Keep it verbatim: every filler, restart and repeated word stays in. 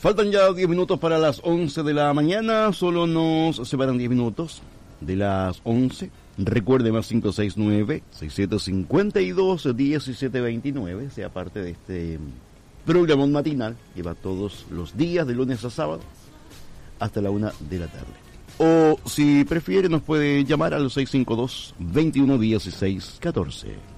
Faltan ya diez minutos para las once de la mañana, solo nos separan diez minutos de las once. Recuerde más cinco seis nueve, seis siete cinco dos, uno siete dos nueve, sea parte de este programa matinal que va todos los días, de lunes a sábado, hasta la una de la tarde. O si prefiere nos puede llamar al seis cinco dos, veintiuno dieciséis catorce.